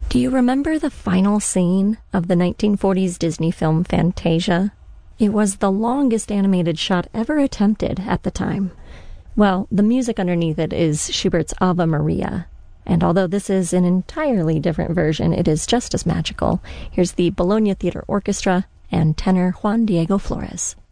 Do you remember the final scene of the 1940s Disney film Fantasia? It was the longest animated shot ever attempted at the time. Well, the music underneath it is Schubert's Ave Maria. And although this is an entirely different version, it is just as magical. Here's the Bologna Theater Orchestra and tenor Juan Diego Flores.